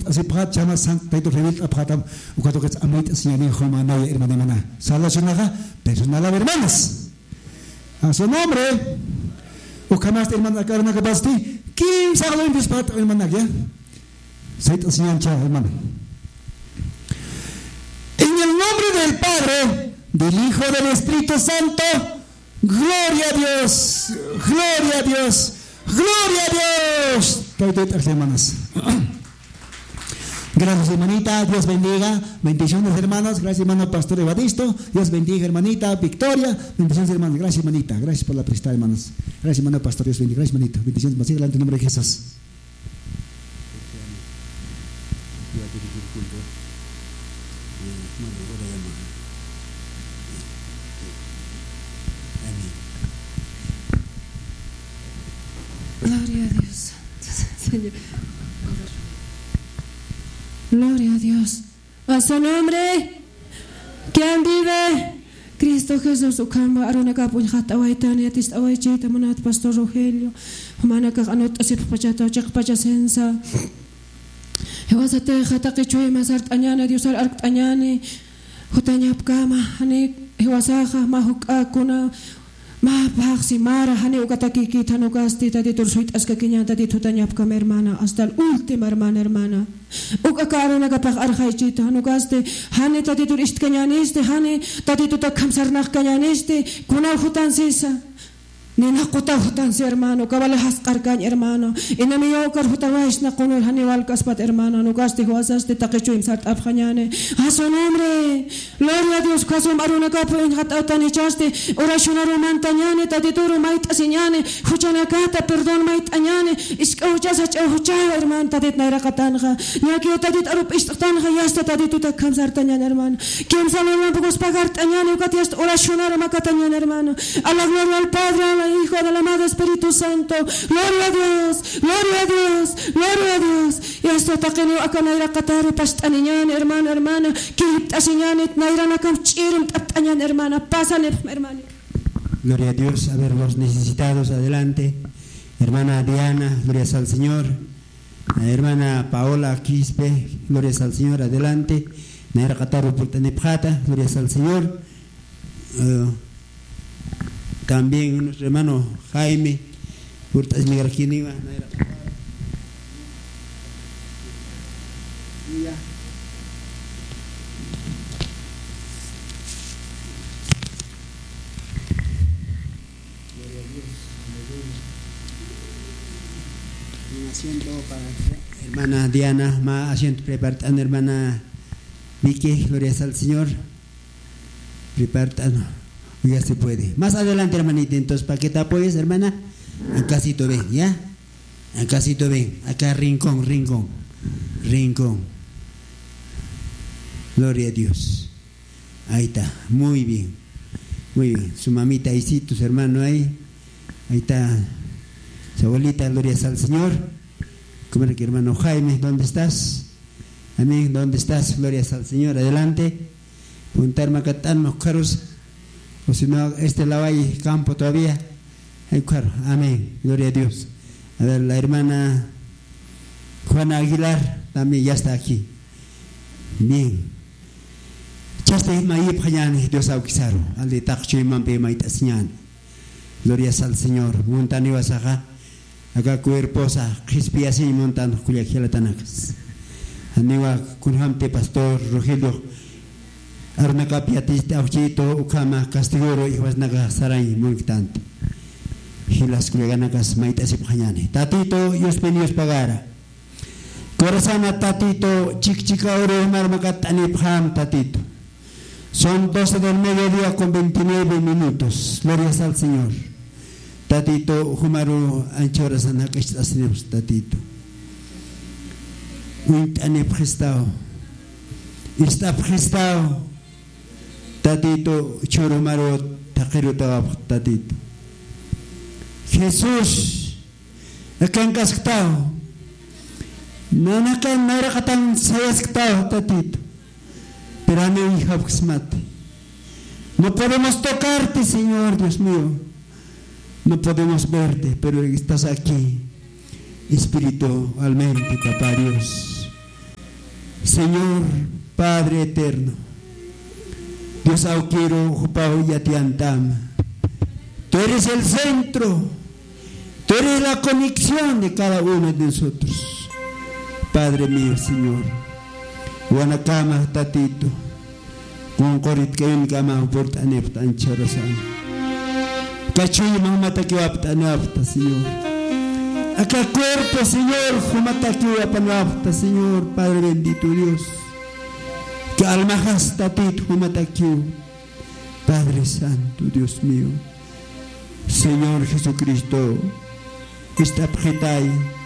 así para llama Santa y tu revil para cuando que amit señalí Jomana y hermana mana. Sala chunaga, personal hermanas. A su nombre. O camas hermana carna capasti. ¿Quién sabe en dispat hermana ya? Sait señancha hermana. En el nombre del Padre, del Hijo y del Espíritu Santo, gloria a Dios, gloria a Dios, gloria a Dios. Hermanas. Gracias hermanita, Dios bendiga, bendiciones hermanos, gracias hermano Pastor Evaristo, Dios bendiga hermanita Victoria, bendiciones hermanos, gracias hermanita, gracias por la prestada hermanos, gracias hermano Pastor, Dios bendiga, gracias hermanito, bendiciones, más adelante en nombre de Jesús. Gloria a Dios, Señor. Gloria a Dios. A su nombre, ¿quién vive? Cristo Jesús, Ukamba, Aronaca, Punjat, Awaitani, Atist, Awaichita, Monat, Pastor Rogelio, Humanaca, Anot, Asip, Pachata, Chak, Pachasensa. Hewasate, Hatakichue, Masart, Añana, Dios, Arct, Añani, Hutanyap, Kama, Hanik, Hewasaja, Mahuk, Kuna. Ma paksi mara hani ukataki kita nukasti tadi tursuit askakinya tadi tutanyap kam hermana hasta el último hermana ukakaro nagapak arhaicita nukasti hani tadi turist kanyaniste hani tadi tutakam sarnak kanyaniste kuna hutan sisa Nina kota hutan si hermano, kabala haskarkan hermano. Inamiyo kar hutawais na kunul haniwal kaspat hermano. Nugasti huasaste takichuim sart abhanyane. A su nombre, gloria a Dios, kasum aruna kapo in hatautan echaste. Oración arumantañane, tadituro mait asiñane. Huchanakata, perdón mait añane. Iskauchas huchayo hermano, tadit naira katanja. Nyakio tadit arup istantanja, yasta tadituta kamsartañan hermano. Quien salón pocos pagartañane, ukatiast oración arumakatañan hermano. A la gloria al Padre, Hijo del amado Espíritu Santo, gloria a Dios, gloria a Dios, gloria a Dios. Y hasta taquenio acá naira catare pastaniñan, hermana, que tasiñanet naira nakam chirim taptañan, hermana, pásale, hermana. Gloria a Dios, a ver los necesitados, adelante. Hermana Diana, glorias al Señor. Hermana Paola Quispe, glorias al Señor, adelante. Naira cataro pultanepjata, glorias al Señor. También nuestro hermano Jaime, Hurtas Migarquiniva, un asiento para hermana Diana, más asiento preparando hermana Vicky, glorias al Señor, preparando. Ya se puede. Más adelante, hermanita, entonces, ¿para qué te apoyes, hermana? Acá sí te ven, ¿ya? Acá sí te ven. Acá rincón. Gloria a Dios. Ahí está. Muy bien. Su mamita ahí sí, tus hermanos ahí. Ahí está. Su abuelita, gloria al Señor. Como que hermano Jaime, ¿dónde estás? Amén. ¿Dónde estás? Gloria al Señor. Adelante. Puntar macatán, moscaros. O si no, lado hay campo todavía. Claro, amén, gloria a Dios. A ver, la hermana Juana Aguilar también ya está aquí. Bien. Chaste maip hayan Dios auxaro. Al de takcho imampe maitasñan. Glorias al Señor. Montani wasaja. Acá cuerposa. Crispiasi montan kuliakila tanakas. Aniwa kunhamte pastor Rogelio. Arnaca piatista auchito ukama castigoro y wasnaga saray multante. Hilas kuleganacas maitas y pañane. Tatito yos penios pagara. Corazana tatito chica oro marmacatani pam tatito. Son 12 del mediodía con 29 minutos. Glorias al Señor. Tatito humaro anchoras anacas tatito. Uintane prestado. Está prestado. Tatito choromaro taquero tatito. Jesús, akan casctao. Nanakan narakatan sayasctao tatito. Pero a mi hija mate. No podemos tocarte, Señor Dios mío. No podemos verte, pero estás aquí espiritualmente, papá Dios. Señor, Padre eterno, Dios auquiro, jupao yatiantama. Tú eres el centro, tú eres la conexión de cada uno de nosotros. Padre mío, Señor, Guanacama, tatito, con corit que ven cama, portanef tan chorosano. Cachuy, mamata que aptanafta, Señor. Acá cuerpo, Señor, jumata que apanafta, Señor, Padre bendito Dios. Que almajas tatit, jumata que, Padre Santo, Dios mío. Señor Jesucristo, esta objetai